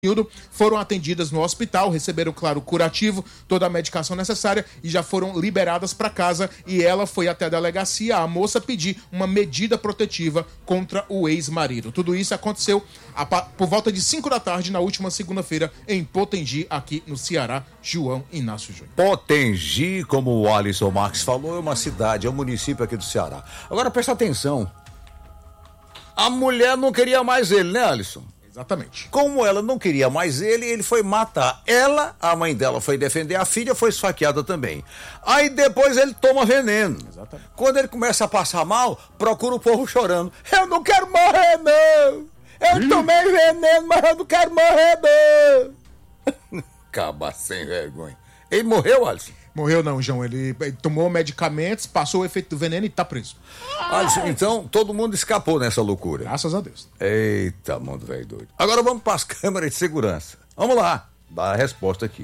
foram atendidas no hospital, receberam, claro, curativo, toda a medicação necessária e já foram liberadas para casa. E ela foi até a delegacia, a moça pedir uma medida protetiva contra o ex-marido. Tudo isso aconteceu por volta de 5 da tarde na última segunda-feira em Potengi, aqui no Ceará. João Inácio Júnior. Potengi, como o Alisson Marques falou, é uma cidade, é um município aqui do Ceará. Agora presta atenção, a mulher não queria mais ele, né, Alisson? Exatamente. Como ela não queria mais ele foi matar ela, a mãe dela foi defender a filha, foi esfaqueada também. Aí depois ele toma veneno. Exatamente. Quando ele começa a passar mal, procura o povo chorando. Eu não quero morrer, não! Eu tomei veneno, mas eu não quero morrer, não! Acaba sem vergonha. Ele morreu, Alisson? Morreu não, João. Ele tomou medicamentos, passou o efeito do veneno e tá preso. Alisson, então todo mundo escapou nessa loucura. Graças a Deus. Eita, mundo velho doido. Agora vamos para as câmeras de segurança. Vamos lá, dar a resposta aqui.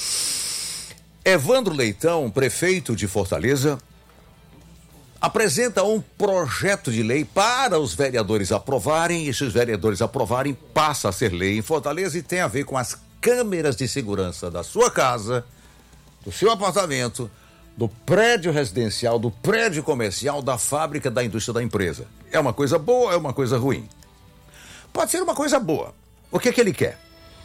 Evandro Leitão, prefeito de Fortaleza, apresenta um projeto de lei para os vereadores aprovarem, e se os vereadores aprovarem, passa a ser lei em Fortaleza e tem a ver com as câmeras de segurança da sua casa, do seu apartamento, do prédio residencial, do prédio comercial, da fábrica, da indústria, da empresa. É uma coisa boa ou é uma coisa ruim? Pode ser uma coisa boa. O que ele quer?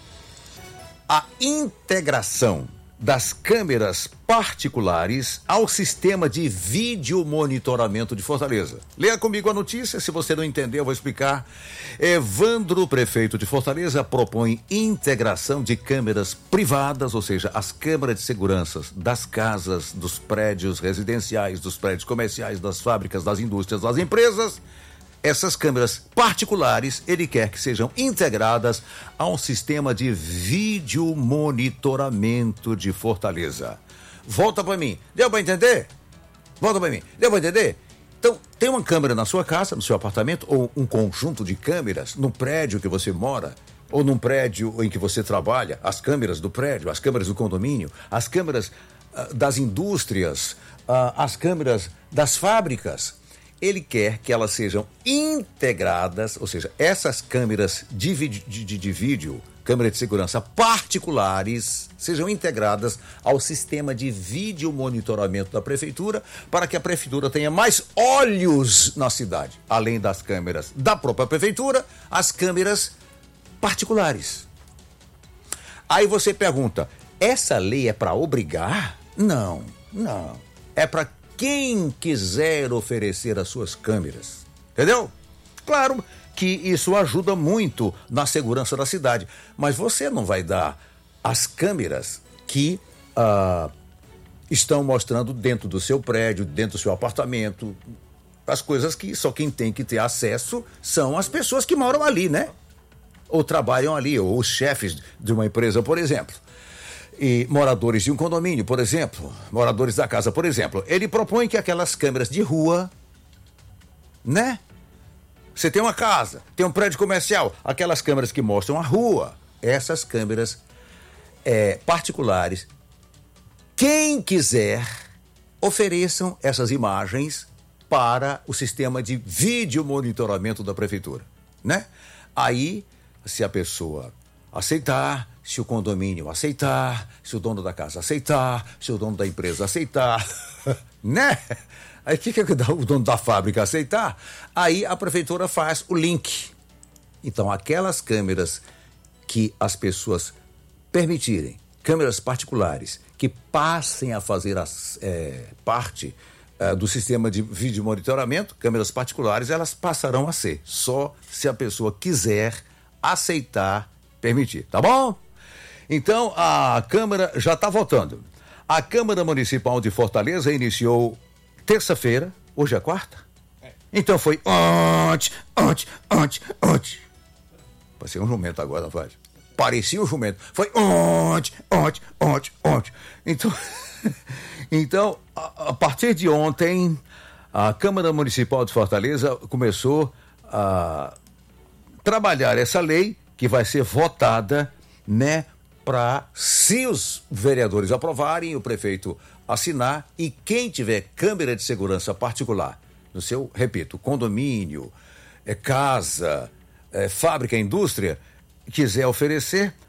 A integração das câmeras particulares ao sistema de vídeo monitoramento de Fortaleza. Leia comigo a notícia, se você não entender eu vou explicar. Evandro, prefeito de Fortaleza, propõe integração de câmeras privadas, ou seja, as câmeras de segurança das casas, dos prédios residenciais, dos prédios comerciais, das fábricas, das indústrias, das empresas. Essas câmeras particulares, ele quer que sejam integradas a um sistema de vídeo monitoramento de Fortaleza. Volta para mim. Deu para entender? Volta para mim. Deu para entender? Então, tem uma câmera na sua casa, no seu apartamento, ou um conjunto de câmeras no prédio que você mora, ou num prédio em que você trabalha, as câmeras do prédio, as câmeras do condomínio, as câmeras das indústrias, as câmeras das fábricas. Ele quer que elas sejam integradas, ou seja, essas câmeras de vídeo, câmeras de segurança particulares, sejam integradas ao sistema de vídeo monitoramento da prefeitura, para que a prefeitura tenha mais olhos na cidade. Além das câmeras da própria prefeitura, as câmeras particulares. Aí você pergunta, essa lei é para obrigar? Não. É para quem quiser oferecer as suas câmeras, entendeu? Claro que isso ajuda muito na segurança da cidade, mas você não vai dar as câmeras que estão mostrando dentro do seu prédio, dentro do seu apartamento, as coisas que só quem tem que ter acesso são as pessoas que moram ali, né? Ou trabalham ali, ou os chefes de uma empresa, por exemplo. E moradores de um condomínio, por exemplo, moradores da casa, por exemplo, ele propõe que aquelas câmeras de rua, né? Você tem uma casa, tem um prédio comercial, aquelas câmeras que mostram a rua, essas câmeras particulares, quem quiser, ofereçam essas imagens para o sistema de vídeo monitoramento da prefeitura, né? Aí, se a pessoa aceitar, se o condomínio aceitar, se o dono da casa aceitar, se o dono da empresa aceitar, né? Aí o que o dono da fábrica aceitar? Aí a prefeitura faz o link. Então aquelas câmeras que as pessoas permitirem, câmeras particulares, que passem a fazer parte do sistema de vídeo monitoramento, câmeras particulares, elas passarão a ser, só se a pessoa quiser aceitar, permitir, tá bom? Então, a Câmara já está votando. A Câmara Municipal de Fortaleza iniciou terça-feira, hoje é quarta? Então foi ontem. Parecia um jumento agora, rapaz. Parecia um jumento. Foi ontem. Então, a partir de ontem, a Câmara Municipal de Fortaleza começou a trabalhar essa lei que vai ser votada, né, para, se os vereadores aprovarem, o prefeito assinar, e quem tiver câmera de segurança particular no seu, repito, condomínio, casa, fábrica, indústria, quiser oferecer,